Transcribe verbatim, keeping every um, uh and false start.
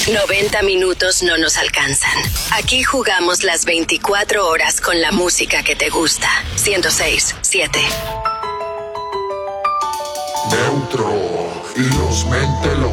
noventa minutos no nos alcanzan. Aquí jugamos las veinticuatro horas con la música que te gusta. ciento seis punto siete. Neutro y los mentelos.